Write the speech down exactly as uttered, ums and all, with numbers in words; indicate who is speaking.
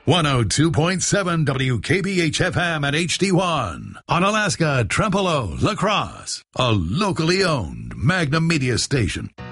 Speaker 1: one oh two point seven W K B H F M at H D one. Onalaska, Trempealeau, La Crosse. A locally owned Magnum Media station.